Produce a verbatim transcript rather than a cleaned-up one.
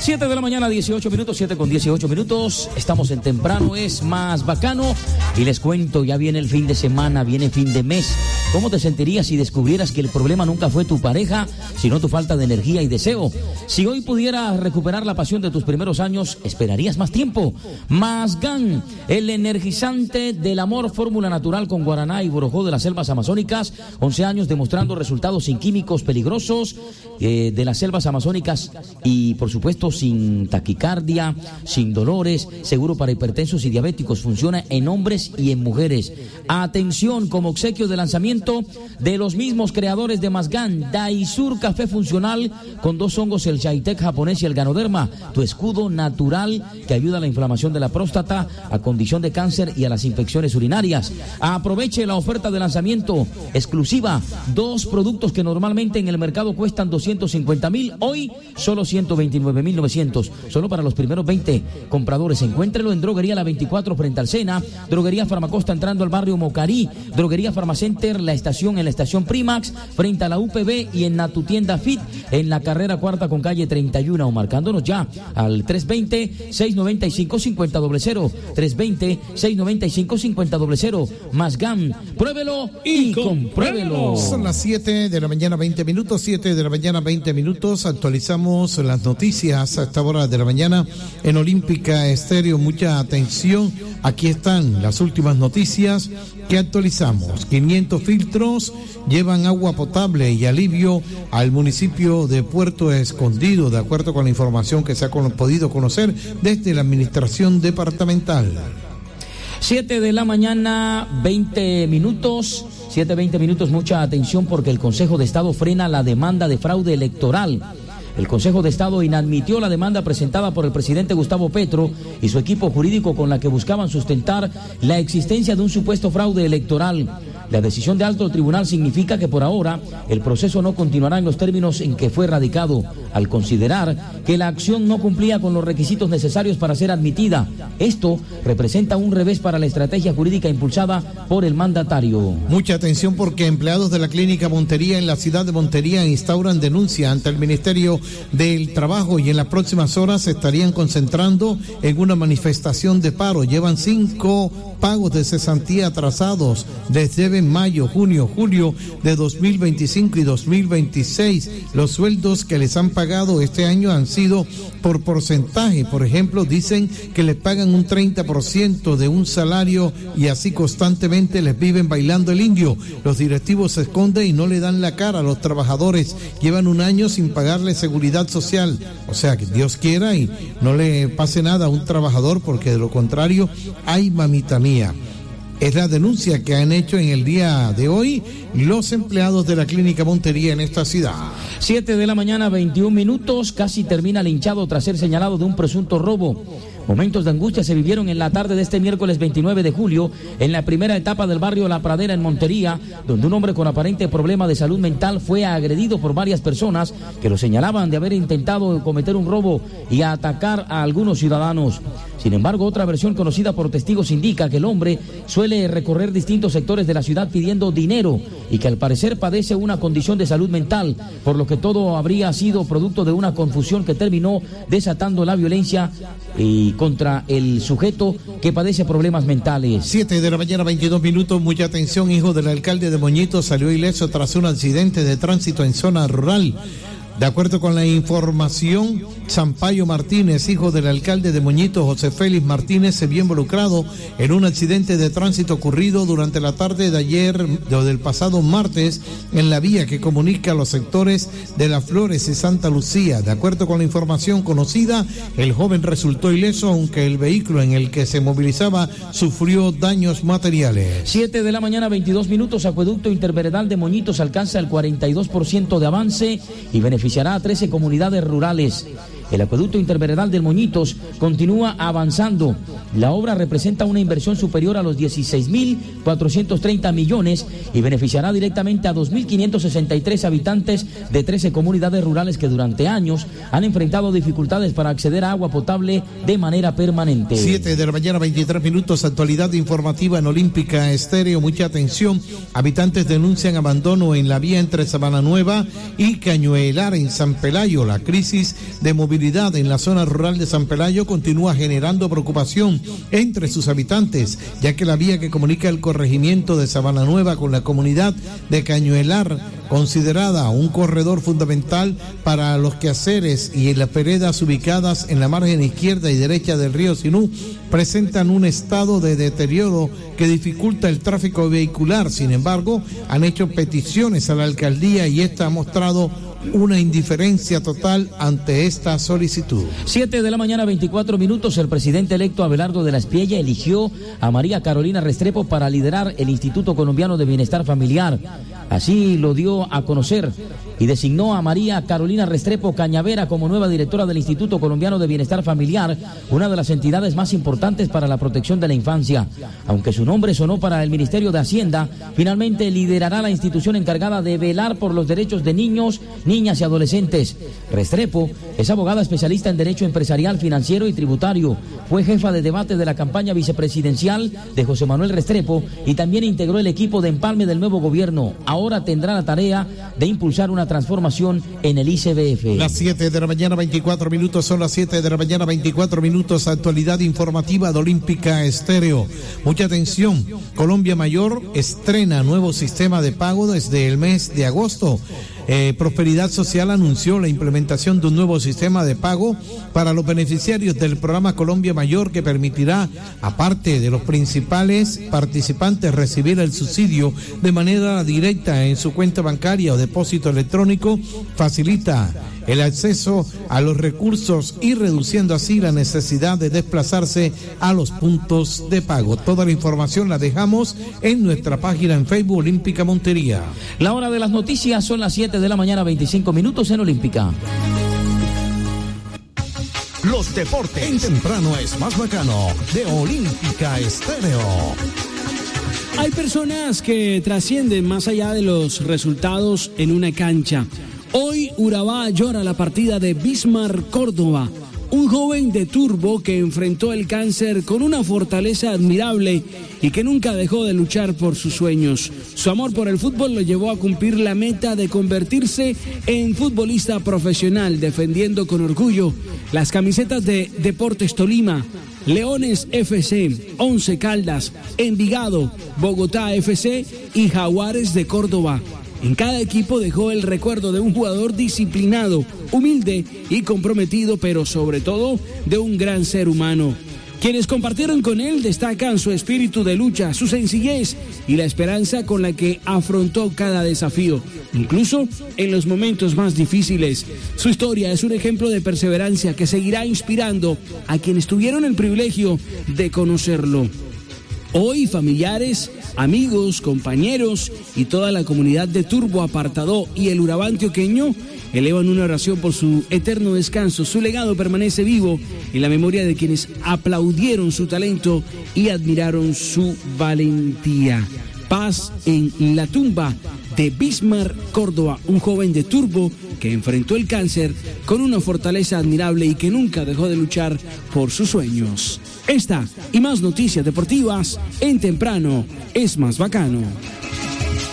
siete de la mañana, dieciocho minutos, siete con dieciocho minutos. Estamos en Temprano es Más Bacano. Y les cuento, ya viene el fin de semana, viene fin de mes. ¿Cómo te sentirías si descubrieras que el problema nunca fue tu pareja, sino tu falta de energía y deseo? Si hoy pudieras recuperar la pasión de tus primeros años, ¿esperarías más tiempo? Masgan, el energizante del amor, fórmula natural con guaraná y borojó de las selvas amazónicas. once años demostrando resultados sin químicos peligrosos eh, de las selvas amazónicas y, por supuesto, sin taquicardia, sin dolores, seguro para hipertensos y diabéticos. Funciona en hombres y en mujeres. Atención, como obsequio de lanzamiento de los mismos creadores de Masgan, Daisur Café Funcional con dos hongos, el Chaitek japonés y el Ganoderma, tu escudo natural que ayuda a la inflamación de la próstata, a condición de cáncer y a las infecciones urinarias. Aproveche la oferta de lanzamiento exclusiva, dos productos que normalmente en el mercado cuestan doscientos cincuenta mil, hoy solo ciento veintinueve mil novecientos, solo para los primeros veinte compradores. Encuéntrelo en Droguería La veinticuatro frente al Sena, Droguería Farmacosta entrando al barrio Mocarí, Droguería Farmacenter, la estación en la estación Primax frente a la U P B y en Tu Tienda Fit en la carrera cuarta con calle treinta y uno, o marcándonos ya al tres veinte, seiscientos noventa y cinco, cincuenta cero cero, tres veinte, seiscientos noventa y cinco, cincuenta cero cero. Masgan, pruébelo y, y compruébelo. Son las siete de la mañana, veinte minutos, siete de la mañana, veinte minutos. Actualizamos las noticias a esta hora de la mañana en Olímpica Estéreo. Mucha atención, aquí están las últimas noticias que actualizamos. quinientos filtros llevan agua potable y alivio al municipio de Puerto Escondido, de acuerdo con la información que se ha con, podido conocer desde la administración departamental. siete de la mañana, veinte minutos, siete, veinte minutos, mucha atención porque el Consejo de Estado frena la demanda de fraude electoral. El Consejo de Estado inadmitió la demanda presentada por el presidente Gustavo Petro y su equipo jurídico con la que buscaban sustentar la existencia de un supuesto fraude electoral. La decisión de alto tribunal significa que por ahora el proceso no continuará en los términos en que fue radicado, al considerar que la acción no cumplía con los requisitos necesarios para ser admitida. Esto representa un revés para la estrategia jurídica impulsada por el mandatario. Mucha atención porque empleados de la clínica Montería en la ciudad de Montería instauran denuncia ante el Ministerio del Trabajo y en las próximas horas se estarían concentrando en una manifestación de paro. Llevan cinco pagos de cesantía atrasados desde mayo, junio, julio de dos mil veinticinco y dos mil veintiséis. Los sueldos que les han pagado este año han sido por porcentaje. Por ejemplo, dicen que les pagan un treinta por ciento de un salario y así constantemente les viven bailando el indio. Los directivos se esconden y no le dan la cara a los trabajadores. Llevan un año sin pagarle seguridad social. O sea, que Dios quiera y no le pase nada a un trabajador, porque de lo contrario, ay mamita mía. Es la denuncia que han hecho en el día de hoy los empleados de la clínica Montería en esta ciudad. siete de la mañana, veintiún minutos, casi termina linchado tras ser señalado de un presunto robo. Momentos de angustia se vivieron en la tarde de este miércoles veintinueve de julio en la primera etapa del barrio La Pradera en Montería, donde un hombre con aparente problema de salud mental fue agredido por varias personas que lo señalaban de haber intentado cometer un robo y atacar a algunos ciudadanos. Sin embargo, otra versión conocida por testigos indica que el hombre suele recorrer distintos sectores de la ciudad pidiendo dinero y que al parecer padece una condición de salud mental, por lo que todo habría sido producto de una confusión que terminó desatando la violencia y contra el sujeto que padece problemas mentales. siete de la mañana, veintidós minutos, mucha atención. Hijo del alcalde de Moñito salió ileso tras un accidente de tránsito en zona rural. De acuerdo con la información, Sampaio Martínez, hijo del alcalde de Moñito, José Félix Martínez, se vio involucrado en un accidente de tránsito ocurrido durante la tarde de ayer, o del pasado martes, en la vía que comunica los sectores de Las Flores y Santa Lucía. De acuerdo con la información conocida, el joven resultó ileso, aunque el vehículo en el que se movilizaba sufrió daños materiales. siete de la mañana, veintidós minutos, acueducto interveredal de Moñitos alcanza el cuarenta y dos por ciento de avance y beneficia beneficiará a trece comunidades rurales. El acueducto interveredal del Moñitos continúa avanzando. La obra representa una inversión superior a los dieciséis mil cuatrocientos treinta millones y beneficiará directamente a dos mil quinientos sesenta y tres habitantes de trece comunidades rurales que durante años han enfrentado dificultades para acceder a agua potable de manera permanente. siete de la mañana, veintitrés minutos, actualidad informativa en Olímpica Estéreo. Mucha atención. Habitantes denuncian abandono en la vía entre Sabana Nueva y Cañuelar en San Pelayo. La crisis de movilidad movilidad en la zona rural de San Pelayo continúa generando preocupación entre sus habitantes, ya que la vía que comunica el corregimiento de Sabana Nueva con la comunidad de Cañuelar, considerada un corredor fundamental para los quehaceres, y en las veredas ubicadas en la margen izquierda y derecha del río Sinú, presentan un estado de deterioro que dificulta el tráfico vehicular. Sin embargo, han hecho peticiones a la alcaldía y esta ha mostrado una indiferencia total ante esta solicitud. Siete de la mañana, veinticuatro minutos. El presidente electo Abelardo de la Espiella eligió a María Carolina Restrepo para liderar el Instituto Colombiano de Bienestar Familiar. Así lo dio a conocer y designó a María Carolina Restrepo Cañavera como nueva directora del Instituto Colombiano de Bienestar Familiar, una de las entidades más importantes para la protección de la infancia. Aunque su nombre sonó para el Ministerio de Hacienda, finalmente liderará la institución encargada de velar por los derechos de niños, niñas y adolescentes. Restrepo es abogada especialista en Derecho Empresarial, Financiero y Tributario. Fue jefa de debate de la campaña vicepresidencial de José Manuel Restrepo y también integró el equipo de empalme del nuevo gobierno. Ahora tendrá la tarea de impulsar una transformación en el I C B F. Las siete de la mañana, veinticuatro minutos, son las siete de la mañana, veinticuatro minutos, actualidad informativa de Olímpica Estéreo. Mucha atención, Colombia Mayor estrena nuevo sistema de pago desde el mes de agosto. Eh, Prosperidad Social anunció la implementación de un nuevo sistema de pago para los beneficiarios del programa Colombia Mayor, que permitirá, aparte de los principales participantes, recibir el subsidio de manera directa en su cuenta bancaria o depósito electrónico. Facilita el acceso a los recursos y reduciendo así la necesidad de desplazarse a los puntos de pago. Toda la información la dejamos en nuestra página en Facebook Olímpica Montería. La hora de las noticias son las siete de la mañana, veinticinco minutos en Olímpica. Los deportes en temprano es más bacano de Olímpica Estéreo. Hay personas que trascienden más allá de los resultados en una cancha. Hoy Urabá llora la partida de Bismarck Córdoba, un joven de Turbo que enfrentó el cáncer con una fortaleza admirable y que nunca dejó de luchar por sus sueños. Su amor por el fútbol lo llevó a cumplir la meta de convertirse en futbolista profesional, defendiendo con orgullo las camisetas de Deportes Tolima, Leones F C, Once Caldas, Envigado, Bogotá F C y Jaguares de Córdoba. En cada equipo dejó el recuerdo de un jugador disciplinado, humilde y comprometido, pero sobre todo de un gran ser humano. Quienes compartieron con él destacan su espíritu de lucha, su sencillez y la esperanza con la que afrontó cada desafío, incluso en los momentos más difíciles. Su historia es un ejemplo de perseverancia que seguirá inspirando a quienes tuvieron el privilegio de conocerlo. Hoy, familiares, amigos, compañeros y toda la comunidad de Turbo, Apartadó y el Urabá antioqueño elevan una oración por su eterno descanso. Su legado permanece vivo en la memoria de quienes aplaudieron su talento y admiraron su valentía. Paz en la tumba de Bismarck Córdoba, un joven de Turbo que enfrentó el cáncer con una fortaleza admirable y que nunca dejó de luchar por sus sueños. Esta y más noticias deportivas en Temprano es más bacano.